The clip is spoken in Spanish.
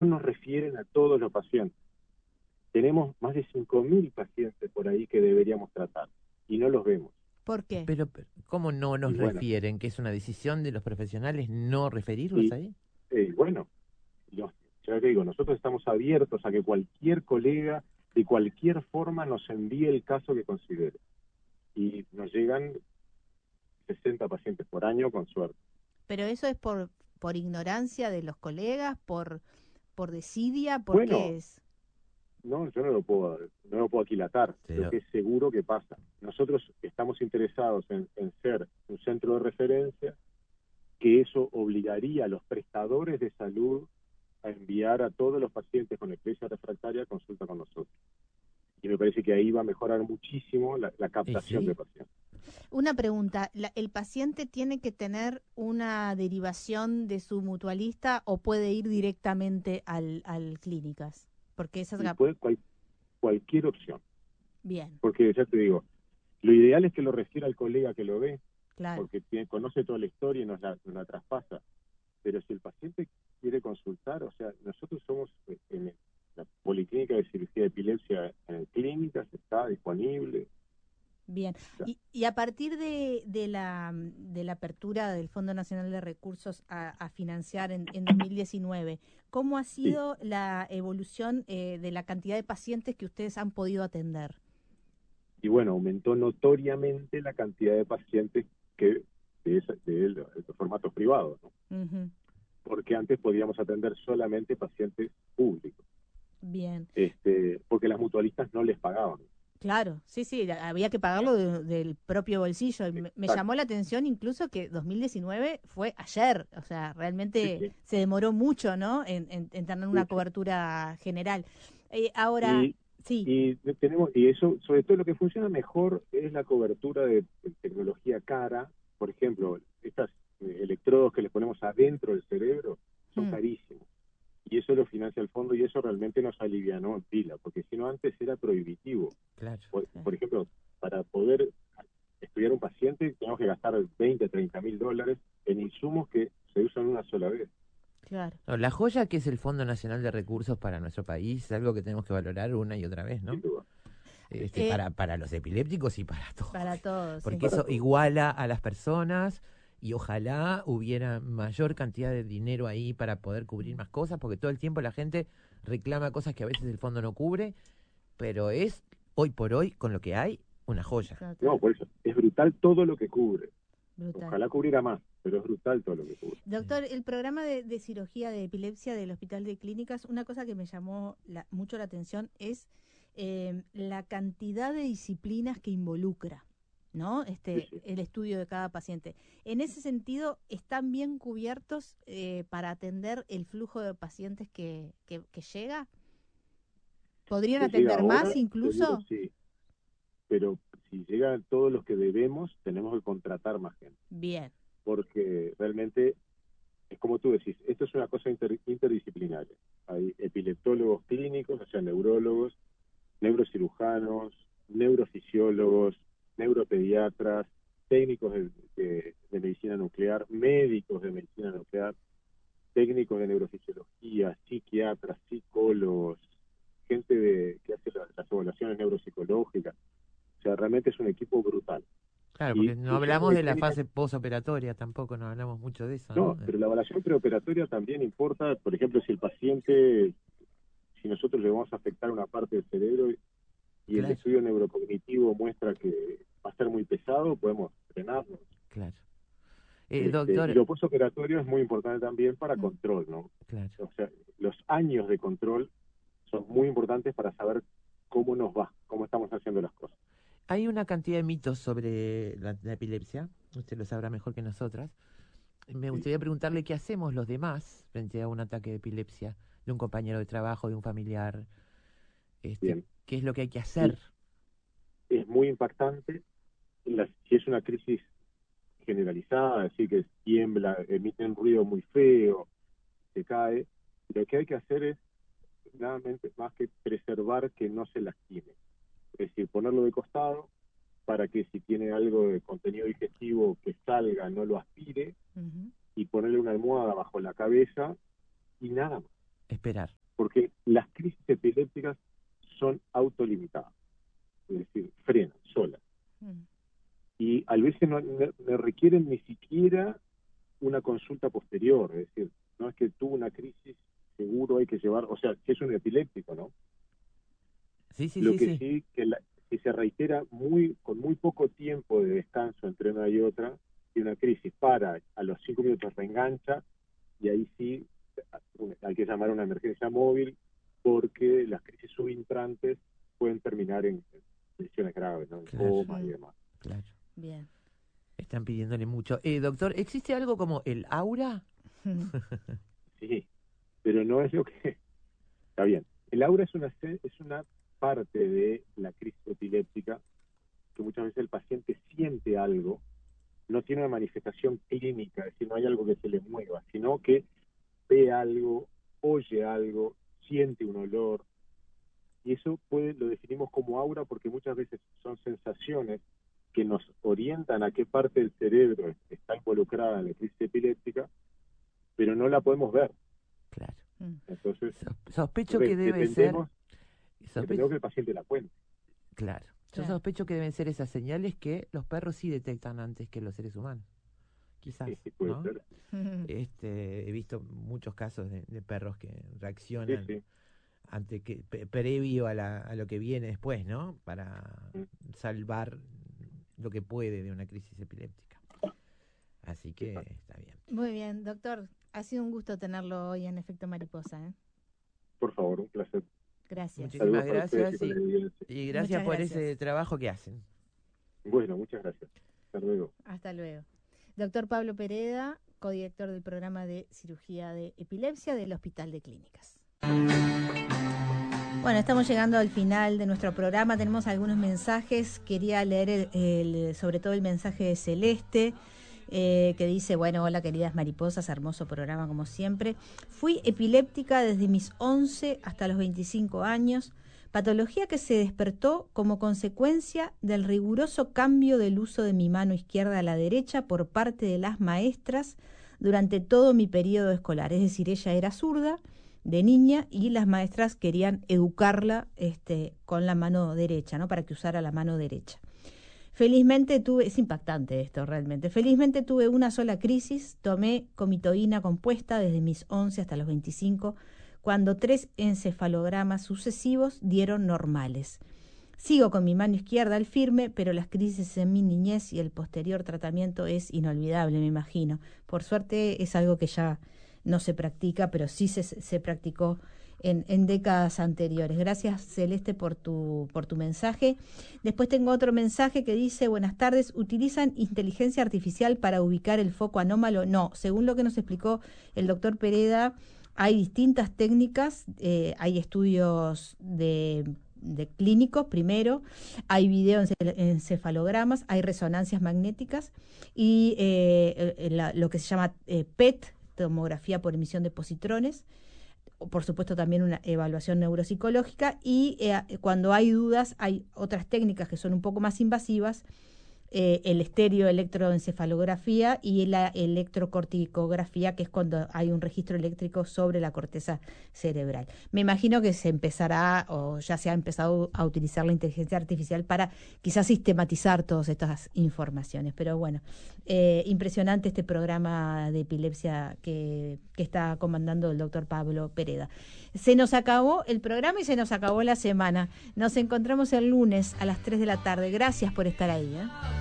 nos refieren a todos los pacientes. Tenemos más de 5.000 pacientes por ahí que deberíamos tratar y no los vemos. ¿Por qué? Pero, ¿cómo no Y nos bueno, refieren? ¿Que es una decisión de los profesionales no referirlos y ahí? bueno, ya te digo, nosotros estamos abiertos a que cualquier colega de cualquier forma nos envíe el caso que considere. Y nos llegan 60 pacientes por año con suerte. ¿Pero eso es por ignorancia de los colegas, por desidia, por qué Bueno, es? no, yo no lo puedo aquilatar, lo Pero, que es seguro que pasa. Nosotros estamos interesados en ser un centro de referencia, que eso obligaría a los prestadores de salud a enviar a todos los pacientes con epilepsia refractaria a consulta con nosotros. Y me parece que ahí va a mejorar muchísimo la ¿y captación de sí? pacientes. Una pregunta, ¿el paciente tiene que tener una derivación de su mutualista o puede ir directamente al clínicas? Porque esas... Y puede cualquier opción, Bien, porque ya te digo, lo ideal es que lo refiera al colega que lo ve, claro. porque conoce toda la historia y nos la traspasa. Pero si el paciente quiere consultar, o sea, nosotros somos en la Policlínica de Cirugía de Epilepsia en clínicas, está disponible. Bien, O sea, y a partir de la apertura del Fondo Nacional de Recursos a financiar en 2019, ¿cómo ha sí, sido la evolución de la cantidad de pacientes que ustedes han podido atender? y bueno, aumentó notoriamente la cantidad de pacientes que de los formatos privados, ¿no? Ujú. Porque antes podíamos atender solamente pacientes públicos, Bien, porque las mutualistas no les pagaban. claro, sí, sí, había que pagarlo del propio bolsillo. Y me Exacto, llamó la atención incluso que 2019 fue ayer, o sea, sí, realmente sí, se demoró mucho, ¿no? En tener sí, una sí. cobertura general. Ahora, Y, sí. y eso, sobre todo lo que funciona mejor es la cobertura de tecnología cara. Por ejemplo, estos electrodos que les ponemos adentro del cerebro son Mm. carísimos. Y eso lo financia el fondo y eso realmente nos alivianó en pila, porque si no antes era prohibitivo. Claro. Por ejemplo, para poder estudiar un paciente tenemos que gastar 20, 30 mil dólares en insumos que se usan una sola vez. Claro. No, la joya que es el Fondo Nacional de Recursos para nuestro país es algo que tenemos que valorar una y otra vez, Sin ¿no? duda. Sí, sí, Eh, Para los epilépticos y para todos, para todos, sí. porque para eso todos. iguala a las personas y ojalá hubiera mayor cantidad de dinero ahí para poder cubrir más cosas, porque todo el tiempo la gente reclama cosas que a veces el fondo no cubre, pero es hoy por hoy, con lo que hay, una joya. No, Total, por eso, es brutal todo lo que cubre. brutal. Ojalá cubriera más, pero es brutal todo lo que cubre. Doctor, el programa de cirugía de epilepsia del Hospital de Clínicas, una cosa que me llamó mucho la atención es la cantidad de disciplinas que involucra, ¿no? Sí, sí. El estudio de cada paciente. En ese sentido, ¿están bien cubiertos para atender el flujo de pacientes que llega? ¿Podrían Que llega atender más ahora, seguro incluso? sí, pero si llegan todos los que debemos, tenemos que contratar más gente, Bien. porque realmente es como tú decís, esto es una cosa interdisciplinaria. Hay epileptólogos clínicos, o sea, neurólogos, neurocirujanos, neurofisiólogos, neuropediatras, técnicos de medicina nuclear, médicos de medicina nuclear, técnicos de neurofisiología, psiquiatras, psicólogos, gente que hace las evaluaciones neuropsicológicas. O sea, realmente es un equipo brutal. Claro, Y porque no funcionan hablamos de de la clínica. fase posoperatoria tampoco, no hablamos mucho de eso, ¿no? No, pero la evaluación preoperatoria también importa, por ejemplo, si el paciente, si nosotros le vamos a afectar una parte del cerebro y el Claro, estudio neurocognitivo muestra que va a ser muy pesado, podemos frenarlo. claro. Y Doctor, lo postoperatorio es muy importante también para Mm. control, ¿no? claro. O sea, los años de control son muy importantes para saber cómo nos va, cómo estamos haciendo las cosas. Hay una cantidad de mitos sobre la epilepsia, usted lo sabrá mejor que nosotras. Me ¿Sí? gustaría preguntarle qué hacemos los demás frente a un ataque de epilepsia de un compañero de trabajo, de un familiar, Bien. qué es lo que hay que Y hacer. es muy impactante si es una crisis generalizada, así que tiembla, emite un ruido muy feo, se cae. Lo que hay que hacer es nada más que preservar que no se lastime. Es decir, ponerlo de costado para que si tiene algo de contenido digestivo que salga, no lo aspire, Ujú. y ponerle una almohada bajo la cabeza y nada más. Esperar. Porque las crisis epilépticas son autolimitadas, es decir, frenan solas. Y a veces no requieren ni siquiera una consulta posterior, es decir, no es que tuvo una crisis, seguro hay que llevar, o sea, si es un epiléptico, ¿no? Sí, Lo que sí, que si se reitera con muy poco tiempo de descanso entre una y otra, y una crisis a los 5 minutos reengancha, y ahí sí hay que llamar a una emergencia móvil, porque las crisis subintrantes pueden terminar en lesiones graves, ¿no? En coma y demás. Claro. Bien. Están pidiéndole mucho. Doctor, ¿existe algo como el aura? Sí, pero no es lo que... Está bien. El aura es una parte de la crisis epiléptica que muchas veces el paciente siente algo, no tiene una manifestación clínica, es decir, no hay algo que se le mueva, sino que ve algo, oye algo, siente un olor, y eso lo definimos como aura porque muchas veces son sensaciones que nos orientan a qué parte del cerebro está involucrada en la crisis epiléptica, pero no la podemos ver. Claro. Entonces, sospecho que debe ser... Dependemos que el paciente la cuente. Claro. Yo sospecho que deben ser esas señales que los perros sí detectan antes que los seres humanos. Quizás, sí, puede ¿no? ser. He visto muchos casos de perros que reaccionan Sí. ante previo a lo que viene después, ¿no? Para salvar lo que puede de una crisis epiléptica. Así que está bien. Muy bien, doctor. Ha sido un gusto tenerlo hoy en Efecto Mariposa, ¿eh? Por favor, un placer. Gracias. Muchísimas gracias y gracias por gracias. ese trabajo que hacen. Bueno, muchas gracias. Hasta luego. Hasta luego. Doctor Pablo Pereda, codirector del programa de cirugía de epilepsia del Hospital de Clínicas. Bueno, estamos llegando al final de nuestro programa. Tenemos algunos mensajes. Quería leer sobre todo el mensaje de Celeste, que dice, bueno, hola queridas mariposas, hermoso programa como siempre. Fui epiléptica desde mis 11 hasta los 25 años, patología que se despertó como consecuencia del riguroso cambio del uso de mi mano izquierda a la derecha por parte de las maestras durante todo mi periodo escolar. Es decir, ella era zurda de niña y las maestras querían educarla con la mano derecha, ¿no? Para que usara la mano derecha. Felizmente es impactante esto realmente, felizmente tuve una sola crisis, tomé comitoína compuesta desde mis 11 hasta los 25, cuando 3 encefalogramas sucesivos dieron normales. Sigo con mi mano izquierda al firme, pero las crisis en mi niñez y el posterior tratamiento es inolvidable, me imagino. Por suerte es algo que ya no se practica, pero sí se practicó en décadas anteriores. Gracias, Celeste, por tu mensaje. Después tengo otro mensaje que dice, buenas tardes, ¿utilizan inteligencia artificial para ubicar el foco anómalo? No, según lo que nos explicó el doctor Pereda, hay distintas técnicas, hay estudios de clínicos primero, hay videoencefalogramas, hay resonancias magnéticas y lo que se llama PET, tomografía por emisión de positrones, por supuesto también una evaluación neuropsicológica y cuando hay dudas hay otras técnicas que son un poco más invasivas, el estereoelectroencefalografía y la electrocorticografía, que es cuando hay un registro eléctrico sobre la corteza cerebral. Me imagino que se empezará o ya se ha empezado a utilizar la inteligencia artificial para quizás sistematizar todas estas informaciones, pero bueno, impresionante este programa de epilepsia que está comandando el doctor Pablo Pereda. Se nos acabó el programa y se nos acabó la semana. Nos encontramos el lunes a las 3 de la tarde. Gracias por estar ahí, ¿eh?